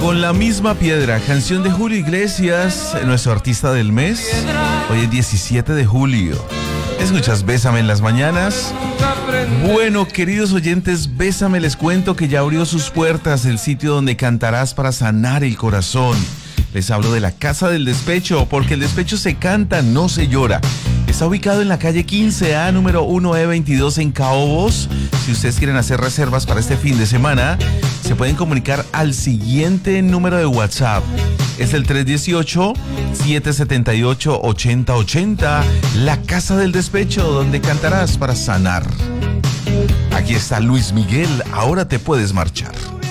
Con la misma piedra, canción de Julio Iglesias, nuestro artista del mes. Hoy es 17 de julio. ¿Escuchas Bésame en las mañanas? Bueno, queridos oyentes, Bésame, les cuento que ya abrió sus puertas el sitio donde cantarás para sanar el corazón. Les hablo de la Casa del Despecho, porque el despecho se canta, no se llora. Está ubicado en la calle 15A, número 1E22 en Caobos. Si ustedes quieren hacer reservas para este fin de semana, se pueden comunicar al siguiente número de WhatsApp. Es el 318-778-8080. La Casa del Despecho, donde cantarás para sanar. Aquí está Luis Miguel, ahora te puedes marchar.